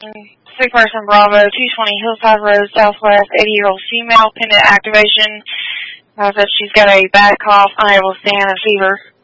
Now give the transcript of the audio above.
Sick person Bravo, 220 Hillside Road, Southwest, 80-year-old female, pendant activation. Says she's got a bad cough, unable to stand, and fever.